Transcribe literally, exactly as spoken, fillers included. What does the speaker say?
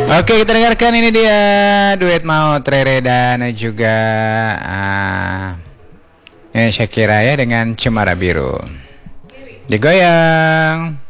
Oke, kita dengarkan ini dia duet Maut Rere dan juga uh, ini Shakira ya dengan Cemara Biru. Digoyang.